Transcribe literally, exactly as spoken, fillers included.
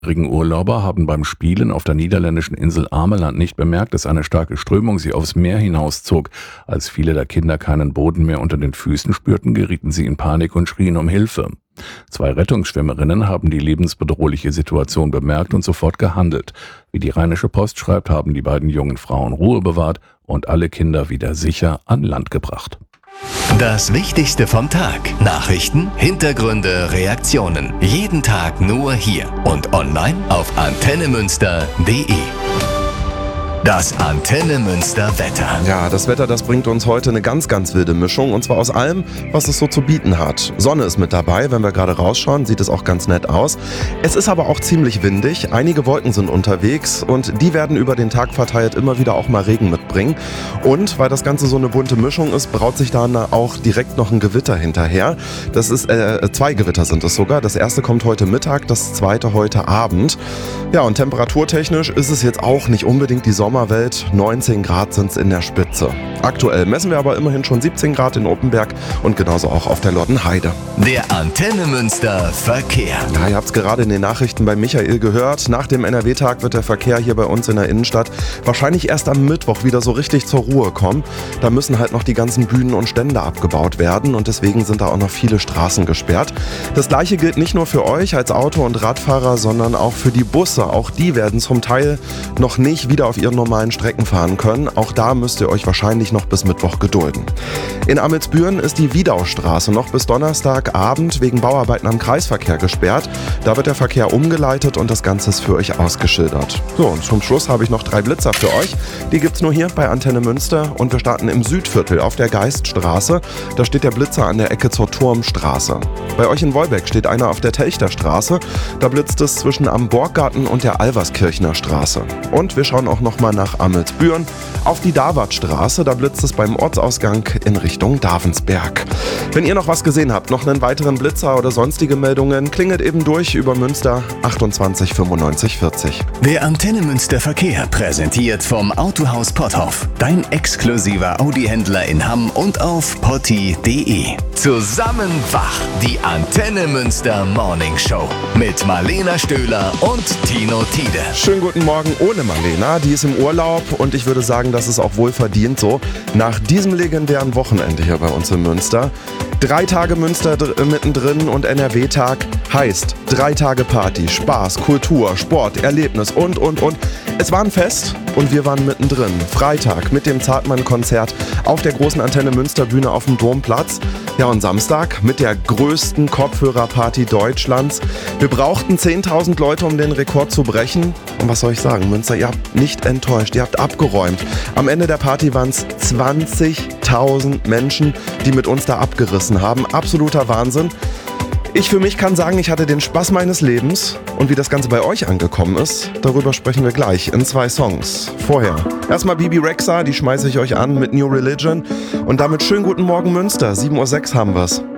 Urlauber haben beim Spielen auf der niederländischen Insel Ameland nicht bemerkt, dass eine starke Strömung sie aufs Meer hinauszog. Als viele der Kinder keinen Boden mehr unter den Füßen spürten, gerieten sie in Panik und schrien um Hilfe. Zwei Rettungsschwimmerinnen haben die lebensbedrohliche Situation bemerkt und sofort gehandelt. Wie die Rheinische Post schreibt, haben die beiden jungen Frauen Ruhe bewahrt und alle Kinder wieder sicher an Land gebracht. Das Wichtigste vom Tag. Nachrichten, Hintergründe, Reaktionen. Jeden Tag nur hier und online auf antenne münster punkt de. Das Antenne Münster Wetter. Ja, das Wetter, das bringt uns heute eine ganz, ganz wilde Mischung. Und zwar aus allem, was es so zu bieten hat. Sonne ist mit dabei, wenn wir gerade rausschauen, sieht es auch ganz nett aus. Es ist aber auch ziemlich windig. Einige Wolken sind unterwegs und die werden über den Tag verteilt immer wieder auch mal Regen mitbringen. Und weil das Ganze so eine bunte Mischung ist, braut sich dann auch direkt noch ein Gewitter hinterher. Das ist, äh, zwei Gewitter sind es sogar. Das erste kommt heute Mittag, das zweite heute Abend. Ja, und temperaturtechnisch ist es jetzt auch nicht unbedingt die Sommer Sommerwelt, neunzehn Grad sind es in der Spitze. Aktuell messen wir aber immerhin schon siebzehn Grad in Oppenberg und genauso auch auf der Loddenheide. Der Antenne Münster Verkehr. Ja, ihr habt es gerade in den Nachrichten bei Michael gehört. Nach dem N R W-Tag wird der Verkehr hier bei uns in der Innenstadt wahrscheinlich erst am Mittwoch wieder so richtig zur Ruhe kommen. Da müssen halt noch die ganzen Bühnen und Stände abgebaut werden und deswegen sind da auch noch viele Straßen gesperrt. Das gleiche gilt nicht nur für euch als Auto- und Radfahrer, sondern auch für die Busse. Auch die werden zum Teil noch nicht wieder auf ihren normalen Strecken fahren können. Auch da müsst ihr euch wahrscheinlich noch bis Mittwoch gedulden. In Amelsbüren ist die Wiedaustraße noch bis Donnerstagabend wegen Bauarbeiten am Kreisverkehr gesperrt. Da wird der Verkehr umgeleitet und das Ganze ist für euch ausgeschildert. So, und zum Schluss habe ich noch drei Blitzer für euch. Die gibt's nur hier bei Antenne Münster und wir starten im Südviertel auf der Geiststraße. Da steht der Blitzer an der Ecke zur Turmstraße. Bei euch in Wolbeck steht einer auf der Telchterstraße. Da blitzt es zwischen am Borggarten und der Alverskirchner Straße. Und wir schauen auch noch mal nach Amelsbüren auf die Davartstraße. Da blitzt es beim Ortsausgang in Richtung Davensberg. Wenn ihr noch was gesehen habt, noch einen weiteren Blitzer oder sonstige Meldungen, klingelt eben durch über Münster achtundzwanzig fünfundneunzig vierzig. Der Antenne Münster Verkehr präsentiert vom Autohaus Potthoff. Dein exklusiver Audi-Händler in Hamm und auf potti punkt de. Zusammen wach, die Antenne Münster Morning Show mit Marlena Stöhler und Tino Tiede. Schönen guten Morgen ohne Marlena, die ist im Urlaub und ich würde sagen, das ist auch wohl verdient so. Nach diesem legendären Wochenende hier bei uns in Münster. Drei Tage Münster dr- mittendrin und N R W-Tag heißt drei Tage Party, Spaß, Kultur, Sport, Erlebnis und, und, und. Es war ein Fest und wir waren mittendrin. Freitag mit dem Zartmann-Konzert auf der großen Antenne Münster-Bühne auf dem Domplatz. Ja, und Samstag mit der größten Kopfhörerparty Deutschlands. Wir brauchten zehntausend Leute, um den Rekord zu brechen. Und was soll ich sagen, Münster, ihr habt nicht enttäuscht, ihr habt abgeräumt. Am Ende der Party waren es zwanzigtausend Menschen, die mit uns da abgerissen haben. Absoluter Wahnsinn. Ich für mich kann sagen, ich hatte den Spaß meines Lebens. Und wie das Ganze bei euch angekommen ist, darüber sprechen wir gleich in zwei Songs. Vorher erstmal Bibi Rexha, die schmeiße ich euch an mit New Religion. Und damit schönen guten Morgen Münster, sieben Uhr sechs haben wir's.